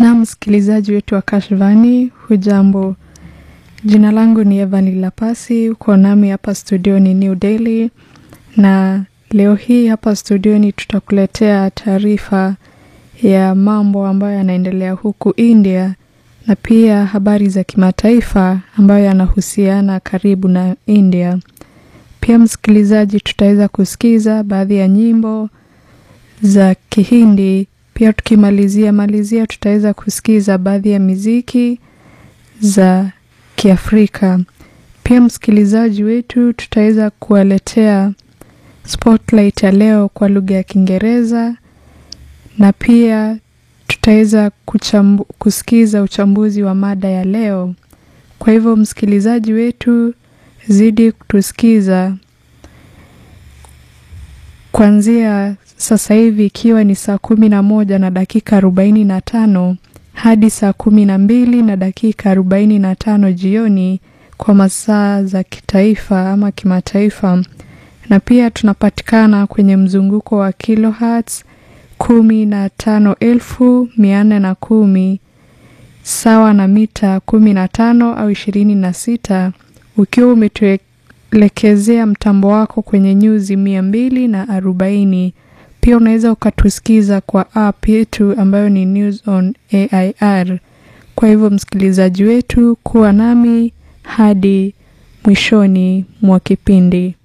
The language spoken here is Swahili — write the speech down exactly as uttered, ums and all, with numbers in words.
Na msikilizaji wetu wa Kashfani, hujambo. Jina langu ni Evani Lapasi, uko nami hapa studio ni New Delhi, na leo hii hapa studio ni tutakuletea taarifa ya mambo ambayo yanaendelea huku India na pia habari za kimataifa ambayo yanahusiana karibu na India. Pia msikilizaji, tutaweza kusikiza baadhi ya nyimbo za Kihindi. Pia tukimalizia malizia tutaweza kusikiza baadhi ya muziki za Kiafrika. Pia msikilizaji wetu, tutaweza kuwaletea spotlight ya leo kwa lugha ya Kiingereza, na pia tutaweza kuchambu, kusikiza uchambuzi wa mada ya leo. Kwa hivyo msikilizaji wetu, zidi kutusikiza kuanzia sasa hivi ikiwa ni saa kumi na moja na dakika arobaini na tano hadi saa kumi na mbili na dakika arobaini na tano jioni kwa masaa za kitaifa ama kimataifa. Na pia tunapatikana kwenye mzunguko wa kilohertz kumi na tano elfu mia nne na kumi sawa na mita kumi na tano au ishirini na sita, ukiwa umetuelekezea mtambo wako kwenye nyuzi mia mbili na arobaini. Pia unaweza ukatusikiza kwa app yetu ambayo ni News on A I R. Kwa hivyo msikilizaji wetu, kuwa nami hadi mwishoni mwa kipindi.